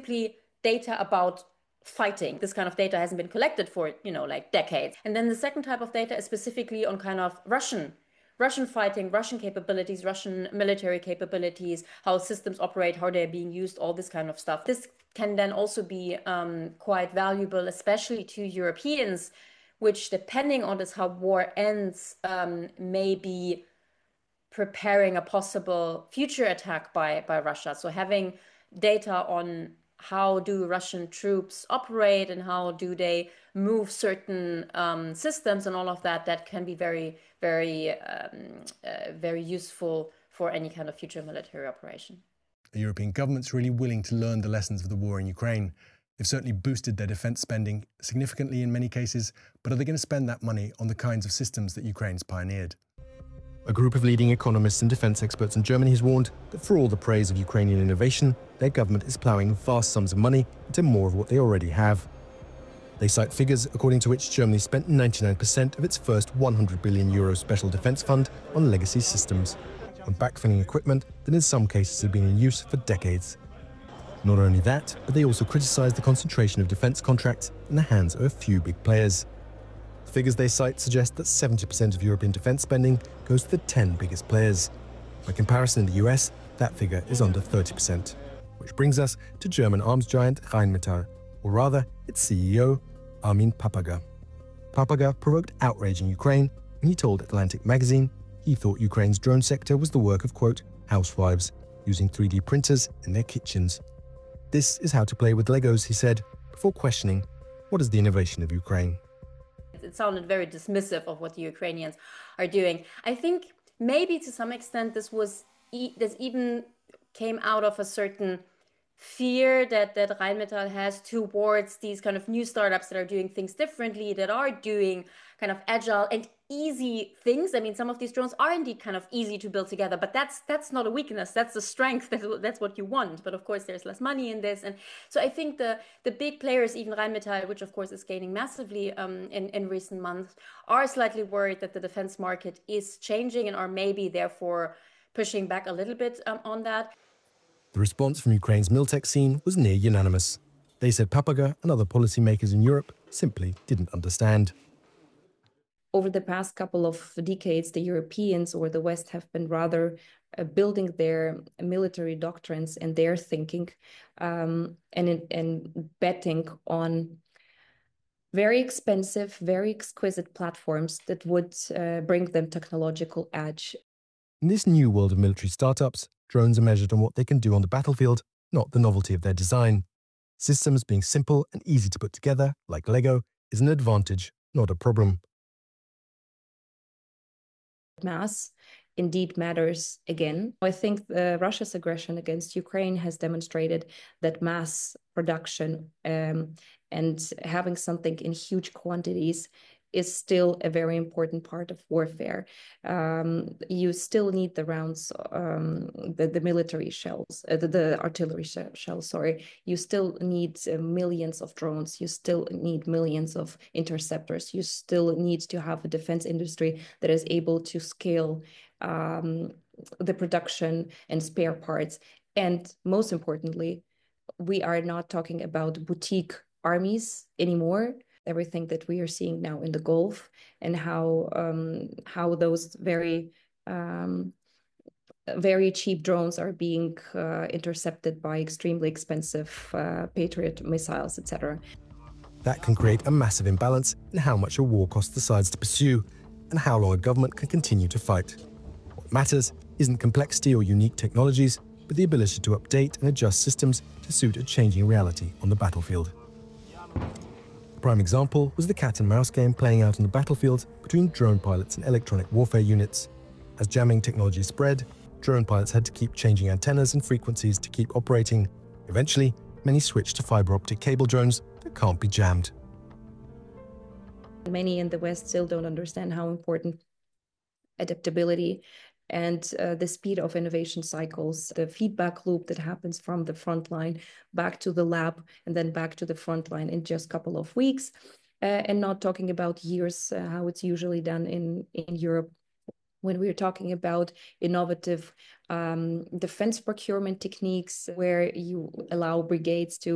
simply data about fighting. This kind of data hasn't been collected for, like decades. And then the second type of data is specifically on kind of Russian fighting, Russian capabilities, Russian military capabilities, how systems operate, how they're being used, all this kind of stuff. This can then also be quite valuable, especially to Europeans, which, depending on this, how war ends, may be preparing a possible future attack by Russia. So having data on how do Russian troops operate and how do they move certain systems and all of that, that can be very, very, very useful for any kind of future military operation. Are European governments really willing to learn the lessons of the war in Ukraine? They've certainly boosted their defence spending significantly in many cases, but are they going to spend that money on the kinds of systems that Ukraine's pioneered? A group of leading economists and defence experts in Germany has warned that for all the praise of Ukrainian innovation, their government is ploughing vast sums of money into more of what they already have. They cite figures according to which Germany spent 99% of its first €100 billion special defence fund on legacy systems, on backfilling equipment that in some cases had been in use for decades. Not only that, but they also criticise the concentration of defence contracts in the hands of a few big players. The figures they cite suggest that 70% of European defence spending goes to the 10 biggest players. By comparison, in the US, that figure is under 30%. Which brings us to German arms giant Rheinmetall, or rather, its CEO, Armin Papperger. Papperger provoked outrage in Ukraine when he told Atlantic magazine he thought Ukraine's drone sector was the work of, quote, housewives, using 3D printers in their kitchens. This is how to play with Legos, he said, before questioning, what is the innovation of Ukraine? It sounded very dismissive of what the Ukrainians are doing. I think maybe to some extent this even came out of a certain fear that Rheinmetall has towards these kind of new startups that are doing things differently, that are doing kind of agile and easy things. I mean, some of these drones are indeed kind of easy to build together, but that's not a weakness. That's the strength. That's what you want. But of course, there's less money in this. And so I think the big players, even Rheinmetall, which of course is gaining massively in recent months, are slightly worried that the defense market is changing and are maybe therefore pushing back a little bit on that. The response from Ukraine's Miltech scene was near unanimous. They said Papperger and other policymakers in Europe simply didn't understand. Over the past couple of decades, the Europeans or the West have been rather building their military doctrines and their thinking and betting on very expensive, very exquisite platforms that would bring them technological edge. In this new world of military startups, drones are measured on what they can do on the battlefield, not the novelty of their design. Systems being simple and easy to put together, like Lego, is an advantage, not a problem. Mass indeed matters again. I think Russia's aggression against Ukraine has demonstrated that mass production and having something in huge quantities is still a very important part of warfare. You still need the rounds, the military shells, the artillery shells, sorry. You still need millions of drones. You still need millions of interceptors. You still need to have a defense industry that is able to scale the production and spare parts. And most importantly, we are not talking about boutique armies anymore. Everything that we are seeing now in the Gulf and how those very cheap drones are being intercepted by extremely expensive Patriot missiles, etc. That can create a massive imbalance in how much a war costs the sides to pursue and how long a government can continue to fight. What matters isn't complexity or unique technologies, but the ability to update and adjust systems to suit a changing reality on the battlefield. A prime example was the cat-and-mouse game playing out on the battlefield between drone pilots and electronic warfare units. As jamming technology spread, drone pilots had to keep changing antennas and frequencies to keep operating. Eventually, many switched to fiber-optic cable drones that can't be jammed. Many in the West still don't understand how important adaptability and the speed of innovation cycles, the feedback loop that happens from the front line back to the lab and then back to the front line in just a couple of weeks, and not talking about years, how it's usually done in Europe. When we're talking about innovative defense procurement techniques where you allow brigades to